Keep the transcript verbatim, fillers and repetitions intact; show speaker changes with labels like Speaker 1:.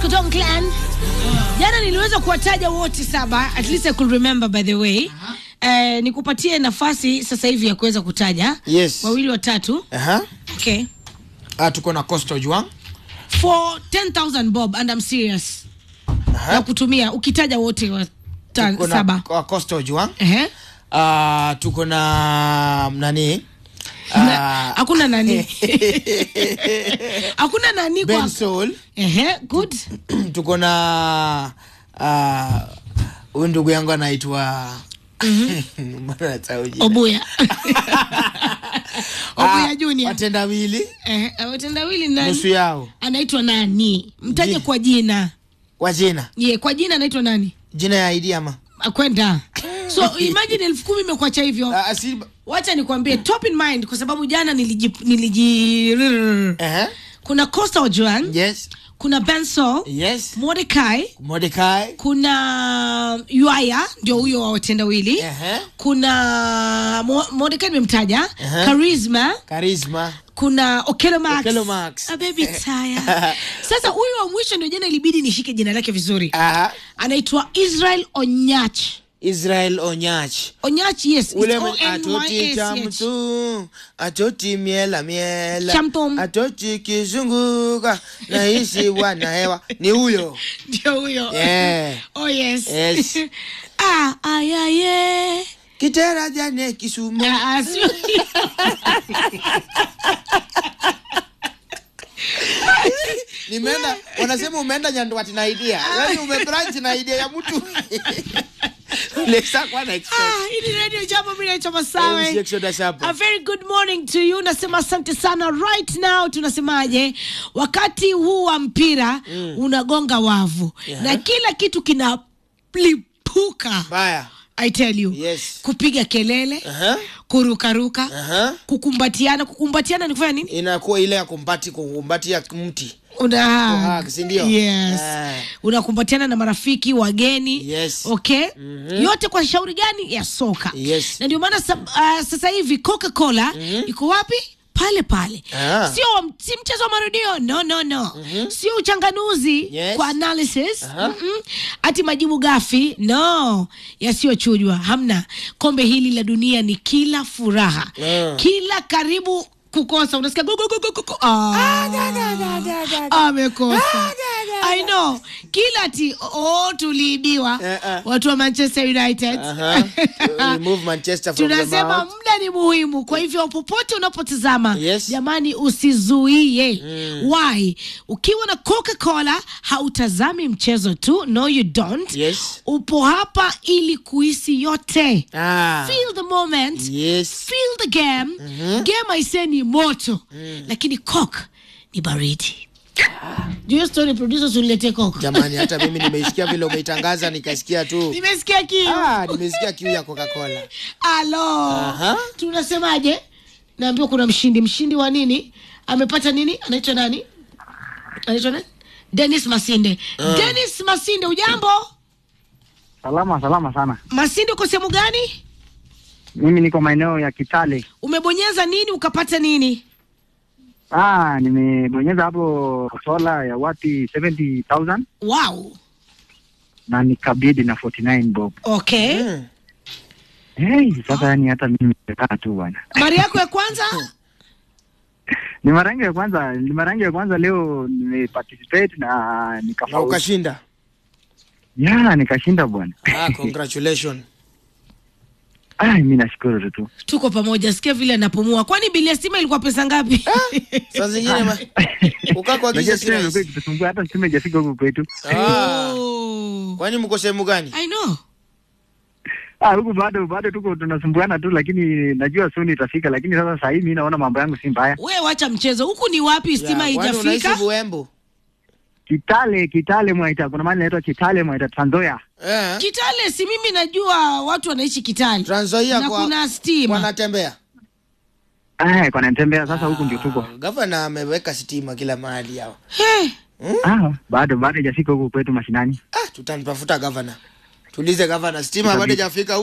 Speaker 1: kutoka Clan. Jana niliweza kuwataja wote saba, at least I could remember by the way. Eh, nikupatie nafasi sasa hivi ya kuweza kutaja.
Speaker 2: Yes.
Speaker 1: Wawili watatu.
Speaker 2: Aha.
Speaker 1: Okay.
Speaker 2: Ah, tuko na Costa Ojwang.
Speaker 1: For ten thousand bob, and I'm serious.
Speaker 2: Aha.
Speaker 1: Na kutumia ukitaja wote wa ta,
Speaker 2: tuko
Speaker 1: saba.
Speaker 2: Na Costa Ojwang.
Speaker 1: Eh.
Speaker 2: Ah, uh, tuko na nani?
Speaker 1: Ah, hakuna nani. Hakuna nani kwa
Speaker 2: Ben Soul.
Speaker 1: Eh, good.
Speaker 2: Tuko na ah uh, ndugu yangu anaitwa
Speaker 1: Mhm. Obuya. Obuya Junior.
Speaker 2: Watendawili.
Speaker 1: Eh, watendawili nani?
Speaker 2: Nusu yao.
Speaker 1: Anaitwa nani? Mtaje G kwa jina.
Speaker 2: Kwa jina.
Speaker 1: Ye, yeah, kwa jina anaitwa nani?
Speaker 2: Jina ya Idi ama?
Speaker 1: Kwenda. So imagine elfu kumi imekuacha hivyo. Uh,
Speaker 2: asi...
Speaker 1: Wacha nikwambie top in mind kwa sababu jana niliji niliji uh -huh. Kuna Costa Ojwang.
Speaker 2: Yes.
Speaker 1: Kuna Ben Soul.
Speaker 2: Yes.
Speaker 1: Mordecai.
Speaker 2: Mordecai.
Speaker 1: Kuna Yuaya ndio huyo wa watendawili. Uh-huh. Kuna Mo, Mordecai nimemtaja. Uh-huh. Charisma.
Speaker 2: Charisma.
Speaker 1: Kuna Okelo Max.
Speaker 2: Okelo Max.
Speaker 1: A baby tire. Sasa huyu wa mwisho ndio jana ilibidi nishike jina lake vizuri.
Speaker 2: Uh-huh.
Speaker 1: Anaitwa Israel Onyach.
Speaker 2: Israel Onyach.
Speaker 1: Onyach, yes.
Speaker 2: Ule atoti chamtu, atoti miela miela,
Speaker 1: Chamtom.
Speaker 2: atoti kizunguka, na hisi wana hewa. Ni huyo.
Speaker 1: Ndio huyo.
Speaker 2: Yeah.
Speaker 1: Oh yes.
Speaker 2: Yes.
Speaker 1: Ah, ayaye.
Speaker 2: Kitera jane Kisumu.
Speaker 1: Ah, sio.
Speaker 2: Nimeenda, wanasema umeenda Nyanduati na idea. Yaani umebranch na idea ya mtu. Lesa kwa na expert.
Speaker 1: Ah, hii ni radio jambo mimi naitwa Masawe. A very good morning to you. Nasema asante sana. Right now tunasemaje? Wakati huu wa mpira mm. unagonga wavu. Yeah. Na kila kitu kinaplipuka.
Speaker 2: Baya.
Speaker 1: I tell you.
Speaker 2: Yes.
Speaker 1: Kupiga kelele,
Speaker 2: uh-huh.
Speaker 1: kurukaruka,
Speaker 2: uh-huh.
Speaker 1: kukumbatiana. Kukumbatiana ni kufanya nini?
Speaker 2: Inakuwa ile ya kumbati kumbatia mti.
Speaker 1: Una
Speaker 2: uh, si ndio?
Speaker 1: Yes.
Speaker 2: Uh.
Speaker 1: Unakumbatiana na marafiki, wageni.
Speaker 2: Yes.
Speaker 1: Okay?
Speaker 2: Mm-hmm.
Speaker 1: Yote kwa shauri gani? Ya soka.
Speaker 2: Yes.
Speaker 1: Na ndio maana uh, sasa hivi Coca-Cola mm-hmm. iko wapi? Pale pale.
Speaker 2: Ah.
Speaker 1: Sio si mchezo wa marudio. No no no. Mm-hmm. Sio uchanganuzi
Speaker 2: yes.
Speaker 1: kwa analysis.
Speaker 2: Uh-huh.
Speaker 1: Mm-mm. Ati majibu gafi. No. Yasiyochujwa. Hamna. Kombe hili la dunia ni kila furaha. Uh. Kila karibu kukosa. Unasikia go go go go go. Ah,
Speaker 2: ah da da da da da.
Speaker 1: Amekosa.
Speaker 2: Ah, da, da,
Speaker 1: I know. Kila ti oh tuliibiwa. Uh, uh. Watu wa Manchester United.
Speaker 2: Uh-huh. Remove Manchester from the mouth.
Speaker 1: Tunasema muda ni muhimu. Kwa hivyo popote unapotazama,
Speaker 2: yes.
Speaker 1: jamani usizuie.
Speaker 2: Mm.
Speaker 1: Why? Ukiwa na Coca-Cola hautazami mchezo tu. No you don't.
Speaker 2: Yes.
Speaker 1: Upo hapa ili kuhisi yote.
Speaker 2: Ah.
Speaker 1: Feel the moment.
Speaker 2: Yes.
Speaker 1: Feel the game. Mm-hmm. Game I say ni moto. Mm. Lakini Coke ni baridi. Juu story producers ulete Coke.
Speaker 2: Jamani hata mimi nimeisikia vile umeitangaza nikasikia tu.
Speaker 1: Nimesikia kiu.
Speaker 2: Ah, nimesikia kiu ya Coca-Cola.
Speaker 1: Alo.
Speaker 2: Aha.
Speaker 1: Tunasemaje? Naambiwa kuna mshindi. Mshindi wa nini? Amepata nini? Anaitwa nani? Anaitwa nani? Dennis Masinde. Uh. Dennis Masinde, ujambo?
Speaker 3: Salama, salama sana.
Speaker 1: Masinde uko sehemu gani?
Speaker 3: Mimi niko maeneo ya Kitale.
Speaker 1: Umebonyeza nini ukapata nini?
Speaker 3: Ah, nimebonyeza hapo sola ya wati seventy thousand.
Speaker 1: Wow.
Speaker 3: Na nikabidi na forty nine bob.
Speaker 1: Okay.
Speaker 2: Mm.
Speaker 3: Hey, sasa yani hata mimi nimekaa tu bwana.
Speaker 1: Mara yako ya kwanza?
Speaker 3: Ni mara yangu ya kwanza, ni mara yangu ya kwanza leo nimeparticipate na nikafaulu.
Speaker 2: Na ukashinda?
Speaker 3: Yeah, nikashinda bwana.
Speaker 2: Ah, congratulations.
Speaker 3: Ah, mimi nashukuru tu.
Speaker 1: Tuko pamoja. Sikia vile anapumua. Kwani bili ya stima ilikuwa pesa ngapi?
Speaker 2: Ah, saa zingine ma. Ukako agiza sira.
Speaker 3: Hata stima haijafika huko kwetu.
Speaker 2: Ah.
Speaker 1: Oh.
Speaker 2: Kwani mko sehemu gani?
Speaker 1: I know.
Speaker 3: Ah, huko bado bado tuko tunasumbuana tu, lakini najua soon itafika, lakini sasa sasa hivi mimi naona mambo yangu si mbaya.
Speaker 1: Wewe wacha mchezo. Huku ni wapi stima haijafika?
Speaker 2: Kwani unaishi Buembo?
Speaker 3: Kitale, Kitale Mwaita. Kuna mahali inaitwa Kitale Mwaita, Trans Nzoia.
Speaker 2: Eh.
Speaker 1: Kitale si mimi najua watu wanaishi Kitale.
Speaker 2: Trans Nzoia
Speaker 1: na
Speaker 2: kwa
Speaker 1: kuna stima.
Speaker 2: Wanatembea.
Speaker 3: Eh, kwa natembea sasa huko ndio tuko.
Speaker 2: Gavana ameweka stima kila mahali yao.
Speaker 1: Hey.
Speaker 3: Hmm? Ah, bado bado hajafika huko kwetu mashinani.
Speaker 2: Ah, tutamtafuta gavana. Tulize gavana, stima bado hajafika.